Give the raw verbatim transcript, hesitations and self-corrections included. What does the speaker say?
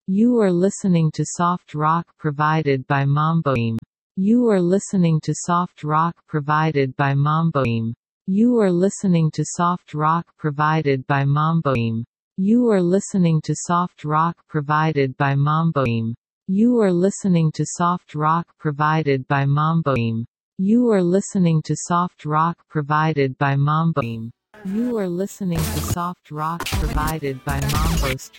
You are listening to soft rock provided by Mamboim. You are listening to soft rock provided by Mamboim. You are listening to soft rock provided by Mamboim. You are listening to soft rock provided by Mamboim. You are listening to soft rock provided by Mamboim. You are listening to soft rock provided by Mamboim. You are listening to soft rock provided by Mambo Street.